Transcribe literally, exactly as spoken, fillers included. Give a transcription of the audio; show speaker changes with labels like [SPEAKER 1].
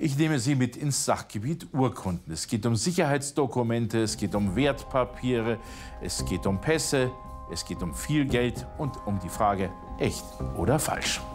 [SPEAKER 1] Ich nehme Sie mit ins Sachgebiet Urkunden. Es geht um Sicherheitsdokumente, es geht um Wertpapiere, es geht um Pässe, es geht um viel Geld und um die Frage, echt oder falsch.